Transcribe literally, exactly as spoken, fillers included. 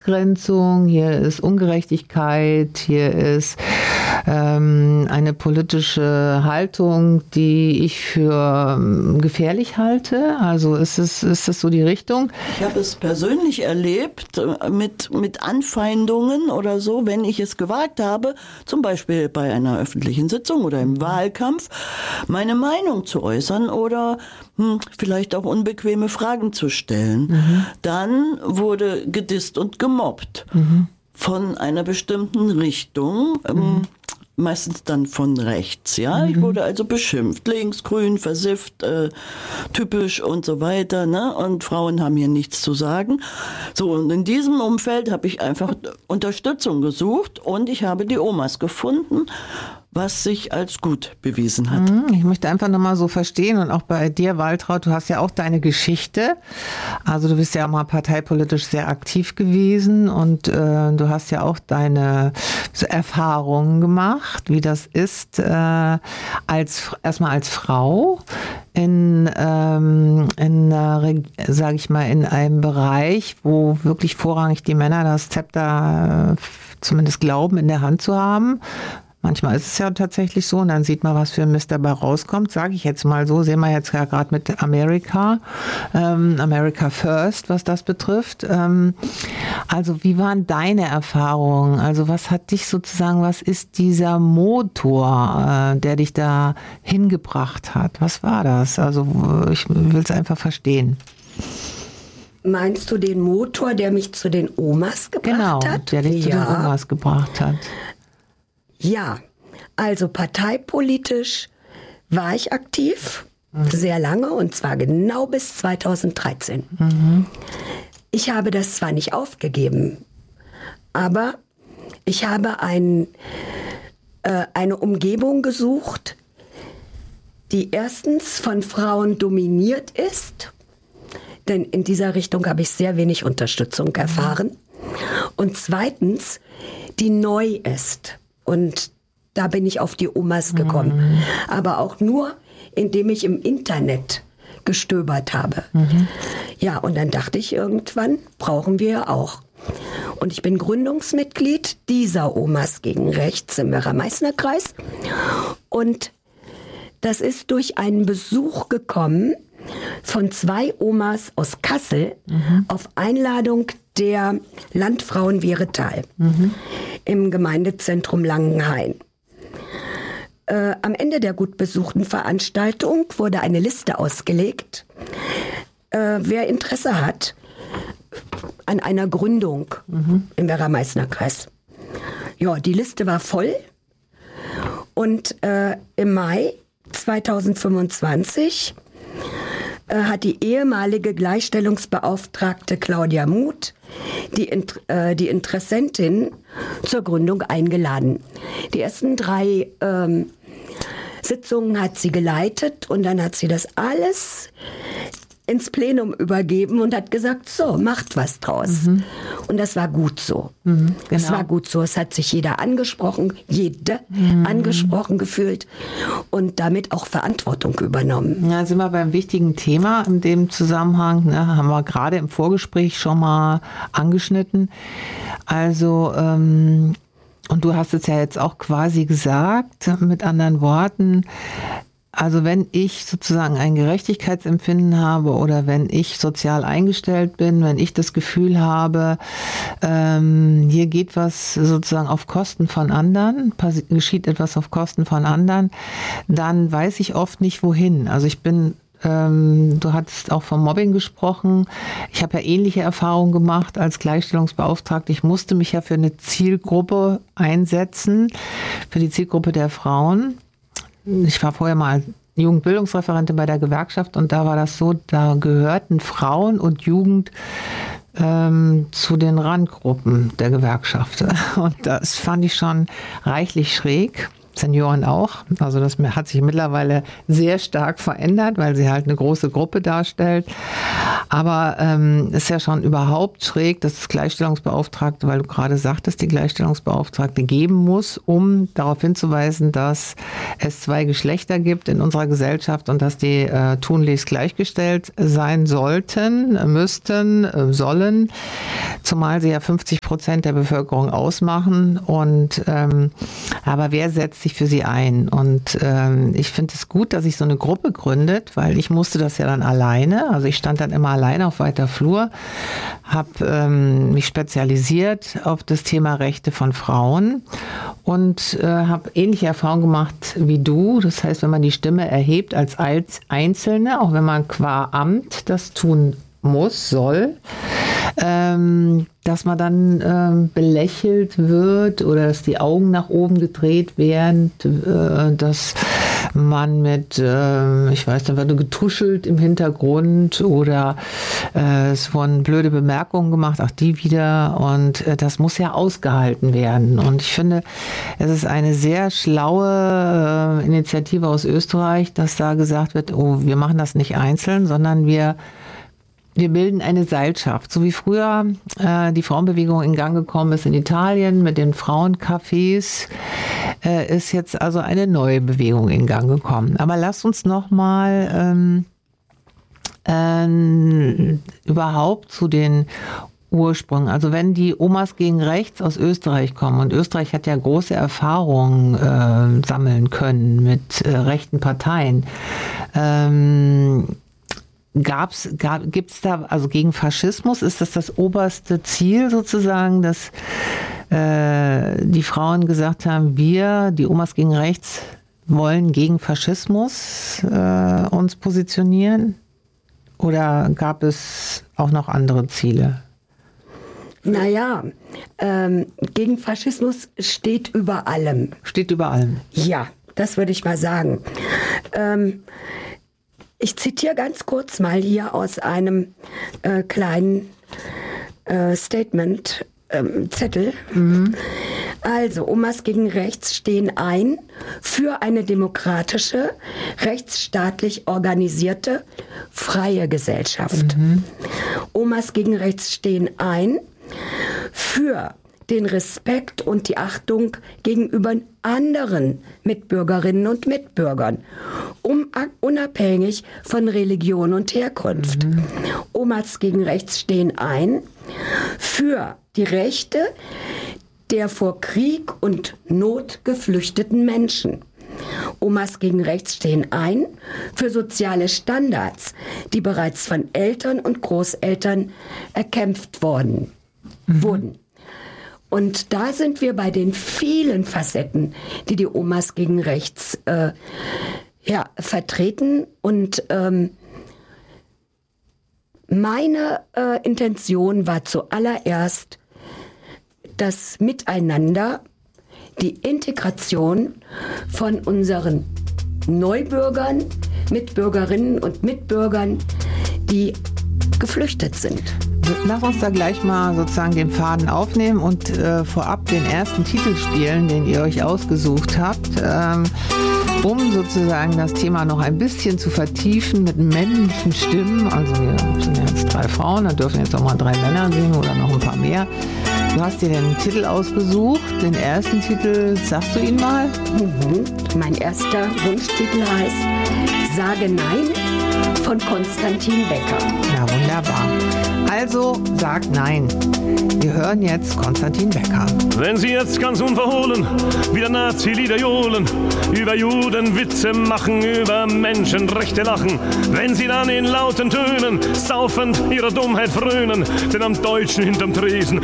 Ausgrenzung, hier ist Ungerechtigkeit, hier ist ähm, eine politische Haltung, die ich für ähm, gefährlich halte. Also ist es, ist das so die Richtung? Ich habe es persönlich erlebt mit, mit Anfeindungen oder so, wenn ich es gewagt habe, zum Beispiel bei einer öffentlichen Sitzung oder im Wahlkampf, meine Meinung zu äußern oder hm, vielleicht auch unbequeme Fragen zu stellen. Mhm. Dann wurde gedisst und gemobbt mhm. von einer bestimmten Richtung. Mhm. Ähm, meistens dann von rechts, ja. Mhm. Ich wurde also beschimpft, links, grün, versifft, äh, typisch und so weiter, ne? Und Frauen haben hier nichts zu sagen. So, und in diesem Umfeld habe ich einfach Unterstützung gesucht und ich habe die Omas gefunden, was sich als gut bewiesen hat. Ich möchte einfach nochmal so verstehen und auch bei dir, Waltraud, du hast ja auch deine Geschichte. Also du bist ja mal parteipolitisch sehr aktiv gewesen und äh, du hast ja auch deine so Erfahrungen gemacht, wie das ist, äh, als erstmal als Frau in, ähm, in sage ich mal, in einem Bereich, wo wirklich vorrangig die Männer das Zepter äh, zumindest glauben, in der Hand zu haben. Manchmal ist es ja tatsächlich so und dann sieht man, was für ein Mist dabei rauskommt, sage ich jetzt mal so. Sehen wir jetzt ja gerade mit Amerika, ähm, America First, was das betrifft. Ähm, also wie waren deine Erfahrungen? Also was hat dich sozusagen, was ist dieser Motor, äh, der dich da hingebracht hat? Was war das? Also ich will es einfach verstehen. Meinst du den Motor, der mich zu den Omas gebracht genau, hat? Genau, der dich ja. zu den Omas gebracht hat. Ja, also parteipolitisch war ich aktiv, mhm. sehr lange, und zwar genau bis zweitausenddreizehn. Mhm. Ich habe das zwar nicht aufgegeben, aber ich habe ein, äh, eine Umgebung gesucht, die erstens von Frauen dominiert ist, denn in dieser Richtung habe ich sehr wenig Unterstützung erfahren, und zweitens, die neu ist. Und da bin ich auf die Omas gekommen. Mhm. Aber auch nur, indem ich im Internet gestöbert habe. Mhm. Ja, und dann dachte ich irgendwann, brauchen wir auch. Und ich bin Gründungsmitglied dieser Omas gegen Rechts im Werra-Meißner-Kreis. Und das ist durch einen Besuch gekommen von zwei Omas aus Kassel mhm. auf Einladung der Landfrauen Wehretal mhm. im Gemeindezentrum Langenhain. Äh, am Ende der gut besuchten Veranstaltung wurde eine Liste ausgelegt, äh, wer Interesse hat an einer Gründung mhm. im Werra-Meißner-Kreis. Ja, die Liste war voll und äh, im Mai zweitausendfünfundzwanzig hat die ehemalige Gleichstellungsbeauftragte Claudia Muth die, äh, die Interessentin zur Gründung eingeladen. Die ersten drei ähm, Sitzungen hat sie geleitet und dann hat sie das alles ins Plenum übergeben und hat gesagt, so, macht was draus. Mhm. Und das war gut so. Mhm, genau. Das war gut so. Es hat sich jeder angesprochen, jede mhm. angesprochen gefühlt und damit auch Verantwortung übernommen. Ja, sind wir beim wichtigen Thema in dem Zusammenhang, ne, haben wir gerade im Vorgespräch schon mal angeschnitten. Also, ähm, und du hast es ja jetzt auch quasi gesagt, mit anderen Worten, also wenn ich sozusagen ein Gerechtigkeitsempfinden habe oder wenn ich sozial eingestellt bin, wenn ich das Gefühl habe, ähm, hier geht was sozusagen auf Kosten von anderen, geschieht etwas auf Kosten von anderen, dann weiß ich oft nicht wohin. Also ich bin Ähm, du hattest auch vom Mobbing gesprochen. Ich habe ja ähnliche Erfahrungen gemacht als Gleichstellungsbeauftragte. Ich musste mich ja für eine Zielgruppe einsetzen, für die Zielgruppe der Frauen. Ich war vorher mal Jugendbildungsreferentin bei der Gewerkschaft und da war das so, da gehörten Frauen und Jugend ähm, zu den Randgruppen der Gewerkschaft. Und das fand ich schon reichlich schräg. Senioren auch. Also das hat sich mittlerweile sehr stark verändert, weil sie halt eine große Gruppe darstellt. Aber ähm, ist ja schon überhaupt schräg, dass das Gleichstellungsbeauftragte, weil du gerade sagtest, die Gleichstellungsbeauftragte geben muss, um darauf hinzuweisen, dass es zwei Geschlechter gibt in unserer Gesellschaft und dass die äh, tunlichst gleichgestellt sein sollten, müssten, äh, sollen, zumal sie ja fünfzig Prozent der Bevölkerung ausmachen. Und ähm, aber wer setzt sich für sie ein? Und ähm, ich finde es gut, dass sich so eine Gruppe gründet, weil ich musste das ja dann alleine, also ich stand dann immer alleine auf weiter Flur, habe ähm, mich spezialisiert auf das Thema Rechte von Frauen und äh, habe ähnliche Erfahrungen gemacht wie du. Das heißt, wenn man die Stimme erhebt als Einzelne, auch wenn man qua Amt das tun muss, soll, ähm, dass man dann ähm, belächelt wird oder dass die Augen nach oben gedreht werden, äh, dass man mit, äh, ich weiß, da wird getuschelt im Hintergrund oder äh, es wurden blöde Bemerkungen gemacht, auch die wieder, und äh, das muss ja ausgehalten werden. Und ich finde, es ist eine sehr schlaue äh, Initiative aus Österreich, dass da gesagt wird, oh, wir machen das nicht einzeln, sondern wir Wir bilden eine Seilschaft, so wie früher äh, die Frauenbewegung in Gang gekommen ist in Italien mit den Frauencafés, äh, ist jetzt also eine neue Bewegung in Gang gekommen. Aber lasst uns noch mal ähm, äh, überhaupt zu den Ursprüngen. Also wenn die Omas gegen Rechts aus Österreich kommen, und Österreich hat ja große Erfahrungen äh, sammeln können mit äh, rechten Parteien, ähm, Gab's, gab, gibt's da, also gegen Faschismus, ist das das oberste Ziel sozusagen, dass äh, die Frauen gesagt haben, wir, die Omas gegen Rechts, wollen gegen Faschismus äh, uns positionieren? Oder gab es auch noch andere Ziele? Naja, ähm, gegen Faschismus steht über allem. Steht über allem? Ja, das würde ich mal sagen. Ähm, Ich zitiere ganz kurz mal hier aus einem äh, kleinen äh, Statement, ähm, Zettel. Mhm. Also, Omas gegen Rechts stehen ein für eine demokratische, rechtsstaatlich organisierte, freie Gesellschaft. Mhm. Omas gegen Rechts stehen ein für den Respekt und die Achtung gegenüber anderen Mitbürgerinnen und Mitbürgern, um, unabhängig von Religion und Herkunft. Mhm. Omas gegen Rechts stehen ein für die Rechte der vor Krieg und Not geflüchteten Menschen. Omas gegen Rechts stehen ein für soziale Standards, die bereits von Eltern und Großeltern erkämpft worden, mhm. wurden. Und da sind wir bei den vielen Facetten, die die Omas gegen Rechts äh, ja, vertreten. Und ähm, meine äh, Intention war zuallererst das Miteinander, die Integration von unseren Neubürgern, Mitbürgerinnen und Mitbürgern, die geflüchtet sind. Lass uns da gleich mal sozusagen den Faden aufnehmen und äh, vorab den ersten Titel spielen, den ihr euch ausgesucht habt, ähm, um sozusagen das Thema noch ein bisschen zu vertiefen mit männlichen Stimmen. Also wir sind jetzt drei Frauen, da dürfen jetzt auch mal drei Männer singen oder noch ein paar mehr. Du hast dir den Titel ausgesucht, den ersten Titel, sagst du ihn mal? Mhm. Mein erster Wunschtitel heißt Sage Nein von Konstantin Becker. Ja, wunderbar. Also sagt Nein. Wir hören jetzt Konstantin Becker. Wenn Sie jetzt ganz unverhohlen wieder Nazi-Lieder johlen, über Juden Witze machen, über Menschenrechte lachen, wenn Sie dann in lauten Tönen saufend ihrer Dummheit frönen, denn am Deutschen hinterm Tresen